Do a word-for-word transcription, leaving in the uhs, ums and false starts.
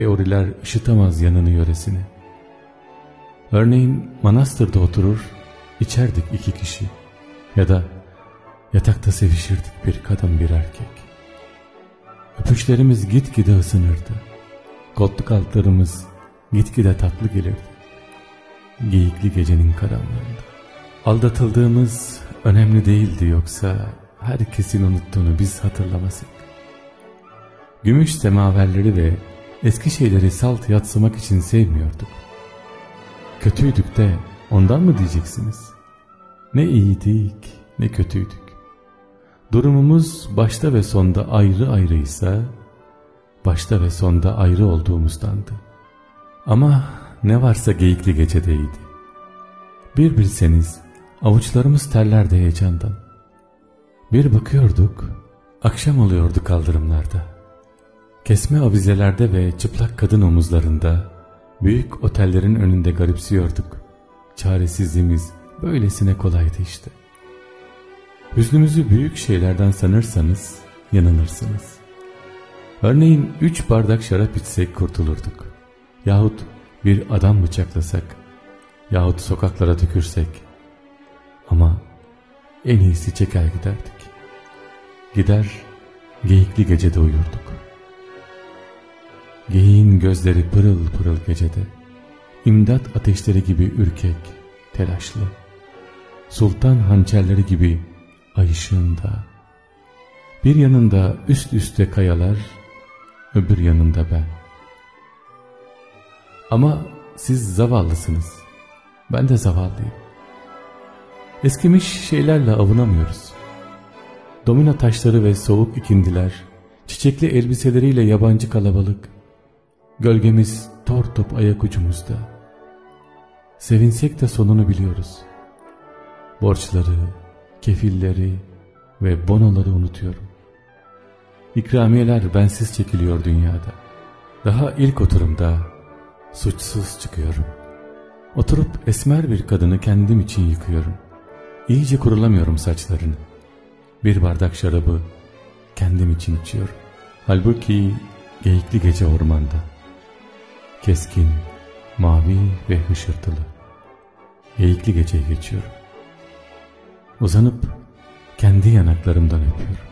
Teoriler ışıtamaz yanını yöresini. Örneğin manastırda oturur, içerdik iki kişi. Ya da yatakta sevişirdik bir kadın bir erkek. Öpüşlerimiz gitgide ısınırdı. Koltuk altlarımız gitgide tatlı gelirdi. Geyikli gecenin karanlığında. Aldatıldığımız önemli değildi, yoksa herkesin unuttuğunu biz hatırlamasak. Gümüş semaverleri ve eski şeyleri salt yatsımak için sevmiyorduk. Kötüydük de ondan mı diyeceksiniz? Ne iyiydik ne kötüydük. Durumumuz başta ve sonda ayrı ayrıysa, başta ve sonda ayrı olduğumuzdandı. Ama ne varsa Geyikli Gece'deydi. Bir bilseniz avuçlarımız terlerdi heyecandan. Bir bakıyorduk, akşam oluyordu kaldırımlarda. Kesme avizelerde ve çıplak kadın omuzlarında, büyük otellerin önünde garipsiyorduk. Çaresizliğimiz böylesine kolaydı işte. Hüznümüzü büyük şeylerden sanırsanız yanılırsınız. Örneğin üç bardak şarap içsek kurtulurduk. Yahut bir adam bıçaklasak, yahut sokaklara tükürsek. Ama en iyisi çeker giderdik. Gider Geyikli Gece'de uyurduk. Geyiğin gözleri pırıl pırıl gecede, imdat ateşleri gibi ürkek, telaşlı, sultan hançerleri gibi ay ışığında. Bir yanında üst üste kayalar, öbür yanında ben. Ama siz zavallısınız, ben de zavallıyım. Eskimiş şeylerle avunamıyoruz. Domino taşları ve soğuk ikindiler, çiçekli elbiseleriyle yabancı kalabalık, gölgemiz tor top ayak ucumuzda. Sevinsek de sonunu biliyoruz. Borçları, kefilleri ve bonoları unutuyorum. İkramiyeler bensiz çekiliyor dünyada. Daha ilk oturumda suçsuz çıkıyorum. Oturup esmer bir kadını kendim için yıkıyorum. İyice kurulamıyorum saçlarını. Bir bardak şarabı kendim için içiyorum. Halbuki Geyikli Gece ormanda. Keskin, mavi ve hışırtılı. Geyikli Gece'ye geçiyorum. Uzanıp kendi yanaklarımdan öpüyorum.